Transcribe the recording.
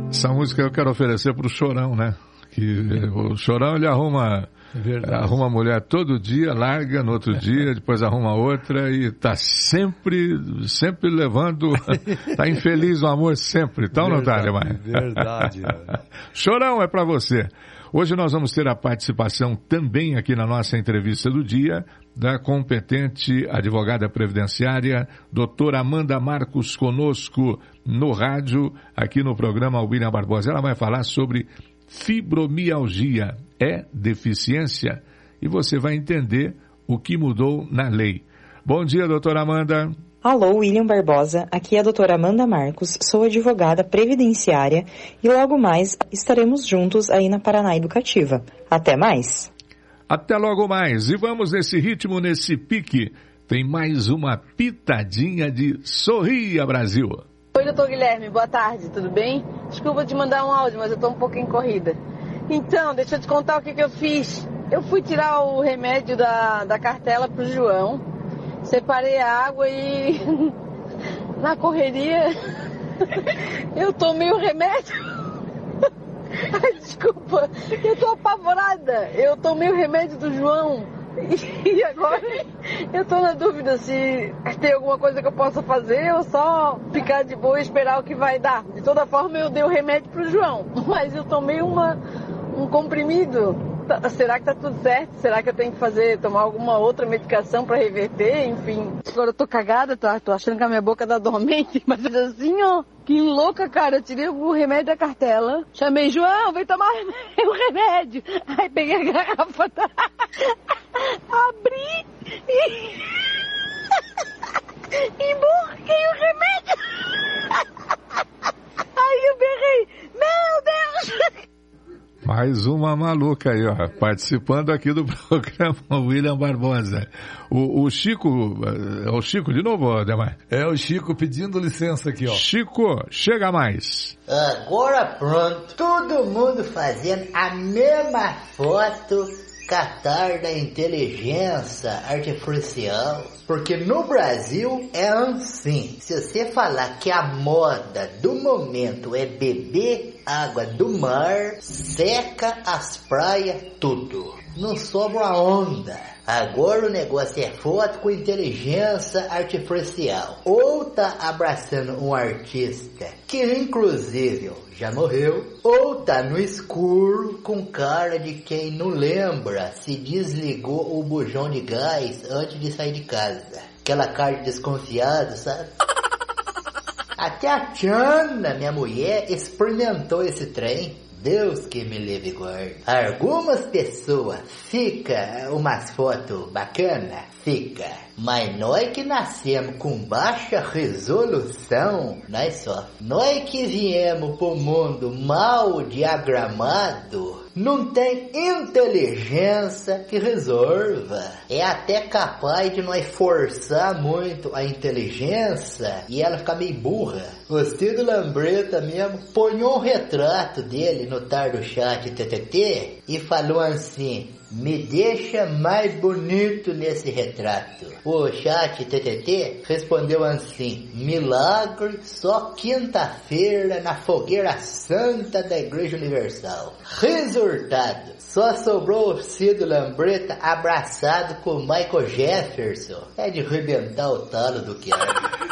Essa música eu quero oferecer pro Chorão, né? Que o Chorão, ele arruma a mulher todo dia, larga no outro dia, depois arruma outra e tá sempre levando, tá infeliz no amor sempre. Então não tá, Ademar? Verdade. Chorão, é pra você. Hoje nós vamos ter a participação também aqui na nossa entrevista do dia da competente advogada previdenciária, doutora Amanda Marcos, conosco no rádio, aqui no programa William Barbosa. Ela vai falar sobre fibromialgia. É deficiência? E você vai entender o que mudou na lei. Bom dia, doutora Amanda. Alô, William Barbosa, aqui é a doutora Amanda Marcos, sou advogada previdenciária e logo mais estaremos juntos aí na Paraná Educativa. Até mais! Até logo mais! E vamos nesse ritmo, nesse pique. Tem mais uma pitadinha de Sorria Brasil. Oi, doutor Guilherme, boa tarde, tudo bem? Desculpa te mandar um áudio, mas eu tô um pouquinho corrida. Então, deixa eu te contar o que eu fiz. Eu fui tirar o remédio da cartela pro João. Separei a água e na correria eu tomei o remédio. Ai, desculpa, eu tô apavorada. Eu tomei o remédio do João e agora eu tô na dúvida se tem alguma coisa que eu possa fazer ou só ficar de boa e esperar o que vai dar. De toda forma, eu dei o remédio pro João, mas eu tomei um comprimido. Será que tá tudo certo? Será que eu tenho que tomar alguma outra medicação para reverter? Enfim. Agora eu tô cagada, tô achando que a minha boca tá dormente, mas assim, ó, que louca, cara. Eu tirei o remédio da cartela, chamei João, vem tomar o remédio. Aí peguei a garrafa, abri e borquei o remédio. Aí eu berrei, meu Deus! Mais uma maluca aí, ó, participando aqui do programa William Barbosa. O Chico, é o Chico de novo, Ademar? É o Chico pedindo licença aqui, ó. Chico, chega mais. Agora pronto, todo mundo fazendo a mesma foto catar da inteligência artificial. Porque no Brasil é assim. Se você falar que a moda do momento é beber água do mar, seca as praias tudo. Não sobra a onda. Agora o negócio é foto com inteligência artificial. Ou tá abraçando um artista que inclusive já morreu, ou tá no escuro com cara de quem não lembra se desligou o bujão de gás antes de sair de casa. Aquela cara de desconfiado, sabe? Até a Tiana, minha mulher, experimentou esse trem. Deus que me livre e guarde. Algumas pessoas fica umas fotos bacanas, fica. Mas nós que nascemos com baixa resolução, nós só. Nós que viemos pro mundo mal diagramado, não tem inteligência que resolva. É até capaz de nós forçar muito a inteligência e ela ficar meio burra. O Cid Lambreta mesmo ponhou um retrato dele no tardo chat TTT e falou assim: me deixa mais bonito nesse retrato. O chat TTT respondeu assim: milagre só quinta-feira na fogueira santa da Igreja Universal. Resultado: só sobrou o Cid Lambreta abraçado com o Michael Jefferson. É de arrebentar o talo do que é.